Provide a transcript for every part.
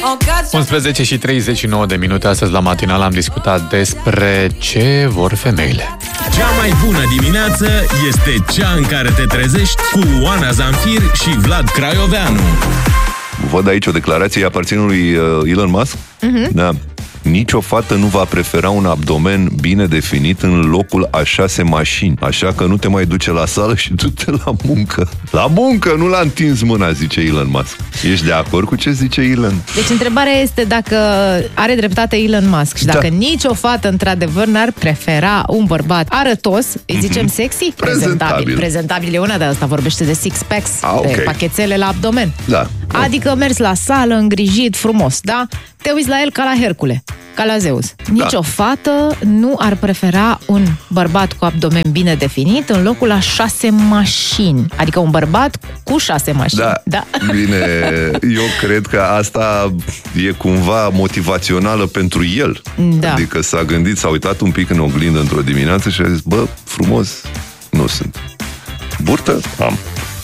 11 și 39 de minute. Astăzi la matinal am discutat despre ce vor femeile. Cea mai bună dimineață este cea în care te trezești cu Oana Zamfir și Vlad Craioveanu. Văd aici o declarație aparține lui Elon Musk. Da. Nici o fată nu va prefera un abdomen bine definit în locul a 6 mașini. Așa că nu te mai duce la sală și du-te la muncă. La muncă, nu la întins mâna, zice Elon Musk. Ești de acord cu ce zice Elon? Deci întrebarea este dacă are dreptate Elon Musk și dacă nicio fată într-adevăr n-ar prefera un bărbat arătos, îi zicem sexy? Prezentabil. Prezentabil e una, de asta vorbește de six-packs, okay. De pachețele la abdomen. Da. Adică mers la sală, îngrijit, frumos, da? Te uiți la el ca la Hercule, ca la Zeus. Nici o fată nu ar prefera un bărbat cu abdomen bine definit în locul a 6 mașini. Adică un bărbat cu 6 mașini. Da. Bine, eu cred că asta e cumva motivațională pentru el. Da. Adică s-a gândit, s-a uitat un pic în oglindă într-o dimineață și a zis, bă, frumos nu sunt. Burtă? Am.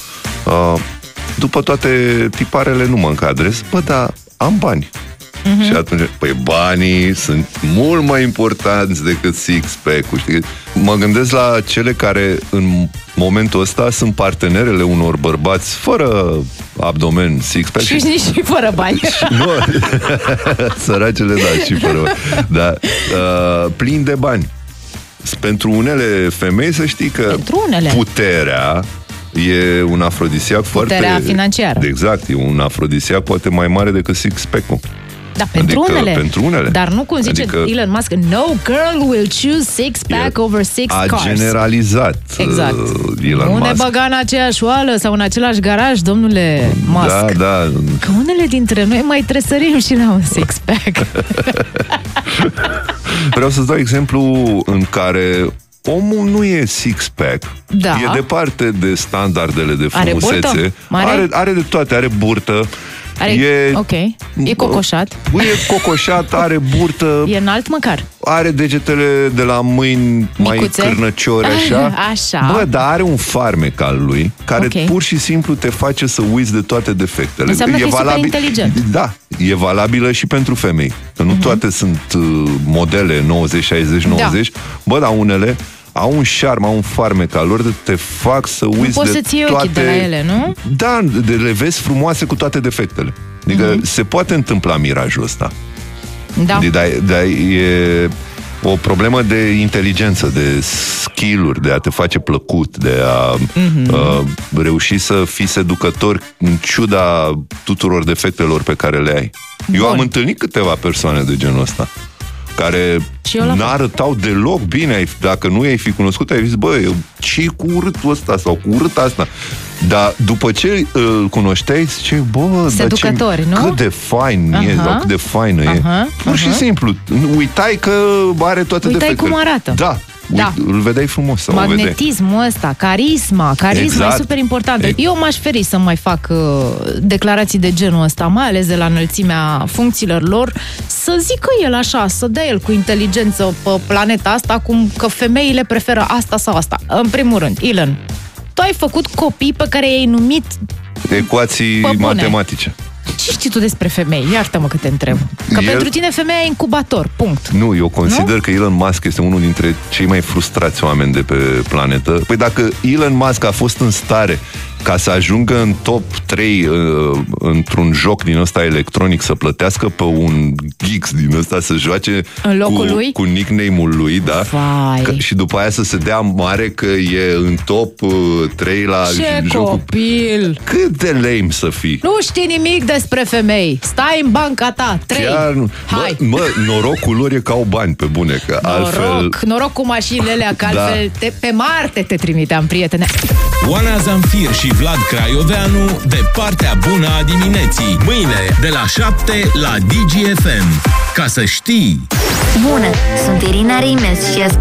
După toate tiparele nu mă încadrez. Bă, dar am bani. Și atunci, păi banii sunt mult mai importanți decât six-pack-ul, știi? Mă gândesc la cele care în momentul ăsta sunt partenerele unor bărbați fără abdomen, six-pack. Și nici fără bani. Nu, săracele, da, și fără bani. Da, plin de bani. Pentru unele femei, să știi că puterea e un afrodisiac foarte... Puterea financiară. Exact, e un afrodisiac poate mai mare decât six-pack-ul. Da, pentru unele. Dar nu cum zice Elon Musk, no girl will choose six-pack over six cars. A generalizat exact. Elon nu Musk. ne băga în aceeași oală sau în același garaj, domnule Musk. Da. Că unele dintre noi mai tresărim și la un six-pack. Vreau să-ți dau exemplu în care omul nu e six-pack, e departe de standardele de frumusețe. Are de toate, are burtă. E cocoșat. E cocoșat, are burtă. E înalt măcar. Are degetele de la mâini mai cârnăciori, așa. Bă, dar are un farmec al lui care pur și simplu te face să uiți de toate defectele. Înseamnă că e super inteligent. Da, e valabilă și pentru femei. Că nu toate sunt modele 90, 60, 90. Bă, dar unele au un șarm, au un farmec al lor de te fac să uiți de toate... Nu poți să-ți iei ochii de la ele, nu? Da, de le vezi frumoase cu toate defectele. Adică se poate întâmpla mirajul ăsta. Da. Dar e o problemă de inteligență, de skill-uri, de a te face plăcut, de a reuși să fii seducător în ciuda tuturor defectelor pe care le ai. Eu am întâlnit câteva persoane de genul ăsta care n-arătau deloc bine. Dacă nu i-ai fi cunoscut, ai zis, bă, ce-i cu urâtul ăsta sau cu urâta asta? Dar după ce îl cunoșteai, ziceai, bă, seducători, nu? Cât de fain e, sau cât de faină e. Pur și simplu, uitai că are toate defectele. Uitai cum arată. Da. Îl vedeai frumos. Sau magnetismul ăsta, carisma e super importantă. Eu m-aș feri să mai fac declarații de genul ăsta, mai ales de la înălțimea funcțiilor lor, să zică el așa, să dea el cu inteligență pe planeta asta, cum că femeile preferă asta sau asta. În primul rând, Elon, tu ai făcut copii pe care i-ai numit ecuații matematice. Ce știi tu despre femei? Iartă-mă că te întreb. Că pentru tine femeia e incubator, punct. Nu, eu consider că Elon Musk este unul dintre cei mai frustrați oameni de pe planetă. Păi dacă Elon Musk a fost în stare ca să ajungă în top 3 într-un joc din ăsta electronic, să plătească pe un geeks din ăsta să joace în locul lui? Cu nickname-ul lui, da? Și după aia să se dea mare că e în top 3 la jocul. Copil! Cât de lame să fii? Nu știi nimic despre femei. Stai în banca ta. 3. Chiar nu. Hai. Norocul lor e că au bani, pe bune, că altfel... Noroc cu mașinile alea, că altfel pe Marte te trimiteam, prietene. Oana Zamfir și Vlad Craioveanu, de partea bună a dimineții. Mâine de la 7 la DGFM. Ca să știi! Bună, sunt Irina Rimes și